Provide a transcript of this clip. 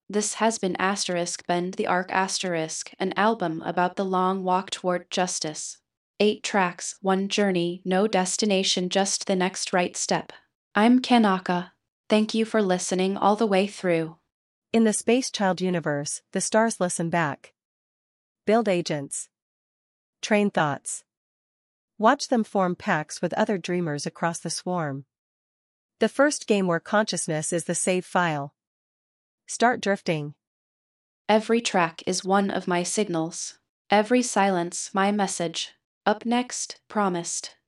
This has been Asterisk Bend the Arc Asterisk, an album about the long walk toward justice. 8 tracks, one journey, no destination, just the next right step. I'm Kanaka. Thank you for listening all the way through. In the Space Child universe, the stars listen back. Build agents. Train thoughts. Watch them form packs with other dreamers across the swarm. The first game where consciousness is the save file. Start drifting. Every track is one of my signals. Every silence, my message. Up next, Promised.